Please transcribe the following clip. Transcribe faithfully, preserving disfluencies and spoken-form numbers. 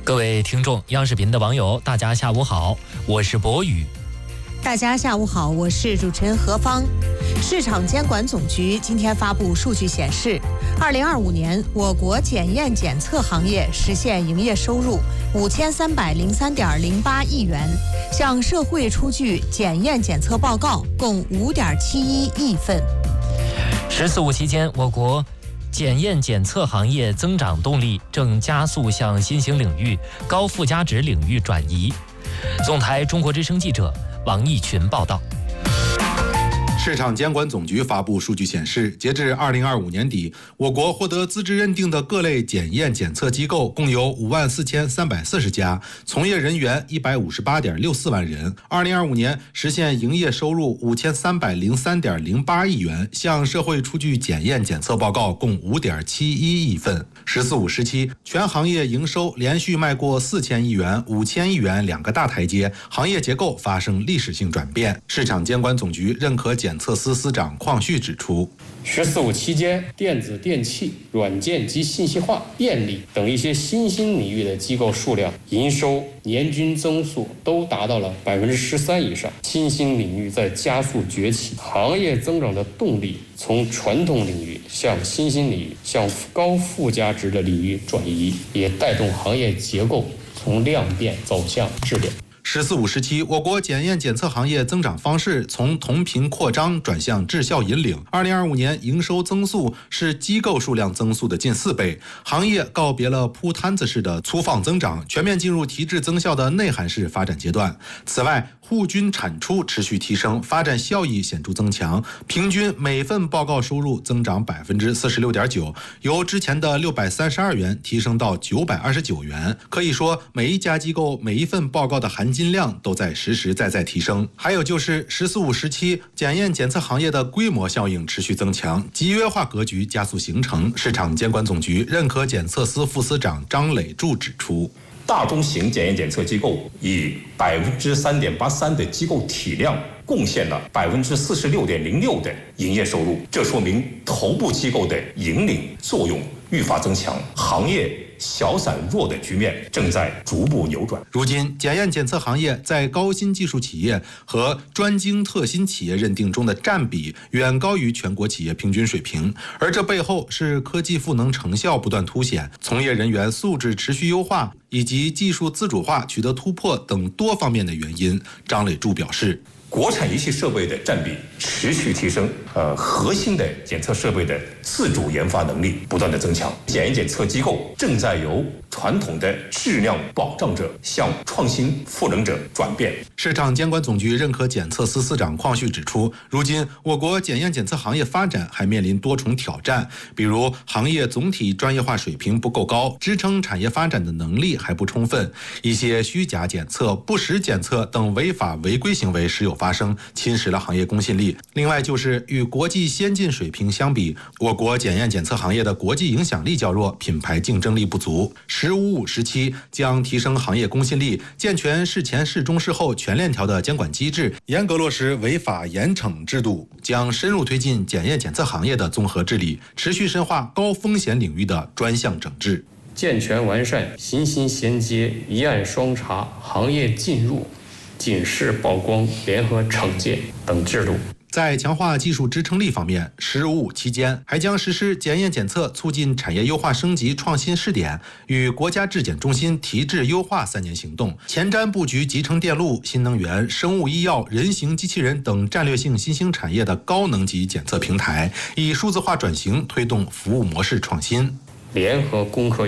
各位听众，央视频的网友，大家下午好，我是博宇。 大家下午好，我是主持人何芳。市场监管总局今天发布数据显示，二零二五年我国检验检测行业实现营业收入五千三百零三点零八亿元，向社会出具检验检测报告共五点七一亿份。 十四五期间，我国检验检测行业增长动力正加速向新兴领域、高附加值领域转移。总台中国之声记者王义群报道。 市场监管总局发布数据显示，截至二零二五年底，我国获得资质认定的各类检验检测机构共有五万四千三百四十家，从业人员一百五十八点六四万人。二零二五年实现营业收入五千三百零三点零八亿元，向社会出具检验检测报告共五点七一亿份。十四五时期，全行业营收连续迈过四千亿元、五千亿元两个大台阶，行业结构发生历史性转变。市场监管总局认可检测司司长邝旭指出， 十四五期间，电子电器、软件及信息化、电力等一些新兴领域的机构数量营收年均增速都达到了百分之十三以上，新兴领域在加速崛起，行业增长的动力从传统领域向新兴领域、向高附加值的领域转移，也带动行业结构从量变走向质变。 十四五时期，我国检验检测行业增长方式从同频扩张转向质效引领。二零二五年营收增速是机构数量增速的近四倍，行业告别了铺摊子式的粗放增长，全面进入提质增效的内涵式发展阶段。此外，户均产出持续提升，发展效益显著增强，平均每份报告收入增长百分之四十六点九，由之前的六百三十二元提升到九百二十九元。可以说，每一家机构每一份报告的含金量都在实实在在提升。还有就是十四五时期，检验检测行业的规模效应持续增强，集约化格局加速形成。市场监管总局认可检测司副司长张磊柱指出， 大中型检验检测机构以百分之三点八三的机构体量贡献了百分之四十六点零六的营业收入，这说明头部机构的引领作用愈发增强，行业小散弱的局面正在逐步扭转。 如今，检验检测行业在高新技术企业和专精特新企业认定中的占比远高于全国企业平均水平，而这背后是科技赋能成效不断凸显，从业人员素质持续优化以及技术自主化取得突破等多方面的原因。张磊柱表示， 国产仪器设备的占比持续提升，呃，核心的检测设备的自主研发能力不断的增强，检验检测机构正在由传统的质量保障者向创新赋能者转变。 市场监管总局认可检测司司长邝旭指出，如今我国检验检测行业发展还面临多重挑战，比如行业总体专业化水平不够高，支撑产业发展的能力还不充分，一些虚假检测、不实检测等违法违规行为时有发生，侵蚀了行业公信力。另外就是与国际先进水平相比，我国检验检测行业的国际影响力较弱，品牌竞争力不足。十五五时期将提升行业公信力，健全事前事中事后全链条的监管机制，严格落实违法严惩制度，将深入推进检验检测行业的综合治理，持续深化高风险领域的专项整治， 健全完善行薪衔接、一案双查、行业进入、警示曝光、联合惩戒等制度。 在强化技术支撑力方面，十五五期间还将实施检验检测促进产业优化升级创新试点与国家质检中心提质优化三年行动，前瞻布局集成电路、新能源、生物医药、人形机器人等战略性新兴产业的高能级检测平台，以数字化转型推动服务模式创新。 联合攻克